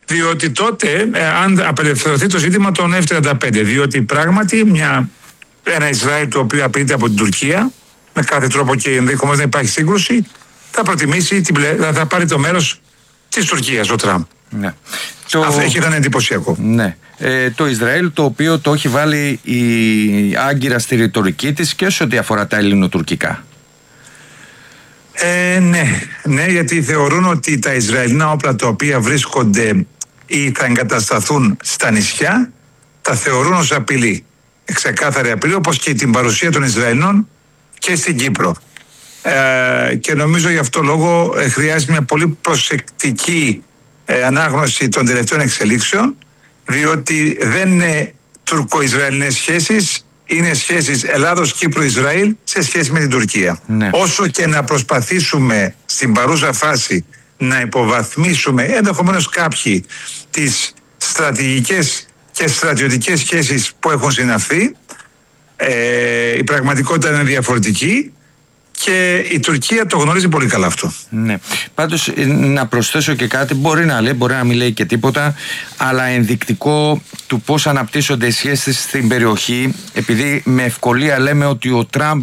Διότι τότε, αν απελευθερωθεί το ζήτημα των F-35, διότι πράγματι ένα Ισραήλ το οποίο απειλείται από την Τουρκία, με κάθε τρόπο και ενδεχομένως να υπάρχει σύγκρουση, θα προτιμήσει, θα πάρει το μέρος της Τουρκίας ο Τραμπ. Ναι. Αυτό έχει ήταν εντυπωσιακό. Ναι. Το Ισραήλ, το οποίο το έχει βάλει η άγκυρα στη ρητορική της και σε ό,τι αφορά τα ελληνοτουρκικά. Ναι, γιατί θεωρούν ότι τα Ισραηλινά όπλα τα οποία βρίσκονται ή θα εγκατασταθούν στα νησιά, τα θεωρούν ως απειλή. Ξεκάθαρη απειλή, όπως και την παρουσία των Ισραηλινών και στην Κύπρο. Και νομίζω γι' αυτό λόγο χρειάζεται μια πολύ προσεκτική ανάγνωση των τελευταίων εξελίξεων, διότι δεν είναι τουρκο-ισραηλινές σχέσεις, είναι σχέσεις Ελλάδος-Κύπρου-Ισραήλ σε σχέση με την Τουρκία. Ναι. Όσο και να προσπαθήσουμε στην παρούσα φάση να υποβαθμίσουμε ενδεχομένως κάποιοι τις στρατηγικές και στρατιωτικές σχέσεις που έχουν συναυθεί, η πραγματικότητα είναι διαφορετική και η Τουρκία το γνωρίζει πολύ καλά αυτό. Ναι. Πάντως να προσθέσω και κάτι, μπορεί να λέει, μπορεί να μην λέει και τίποτα, αλλά ενδεικτικό του πώς αναπτύσσονται οι σχέσεις στην περιοχή, επειδή με ευκολία λέμε ότι ο Τραμπ...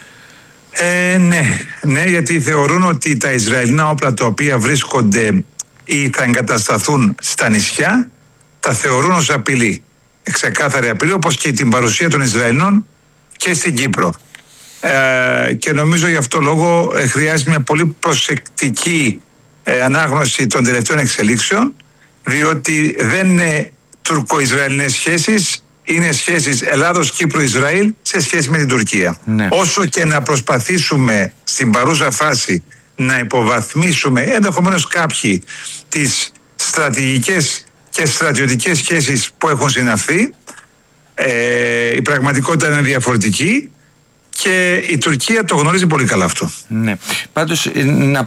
Ναι, γιατί θεωρούν ότι τα Ισραηλινά όπλα τα οποία βρίσκονται ή θα εγκατασταθούν στα νησιά, τα θεωρούν ως απειλή. Ξεκάθαρη απειλή, όπως και την παρουσία των Ισραηλινών και στην Κύπρο. Και νομίζω γι' αυτό λόγο χρειάζεται μια πολύ προσεκτική ανάγνωση των τελευταίων εξελίξεων, διότι δεν είναι τουρκο-ισραηλινές σχέσεις, είναι σχέσεις Ελλάδος-Κύπρου-Ισραήλ σε σχέση με την Τουρκία. Ναι. Όσο και να προσπαθήσουμε στην παρούσα φάση να υποβαθμίσουμε ενδεχομένως κάποιοι τις στρατηγικές και στρατιωτικές σχέσεις που έχουν συναυθεί, η πραγματικότητα είναι διαφορετική και η Τουρκία το γνωρίζει πολύ καλά αυτό. Ναι. Πάντως να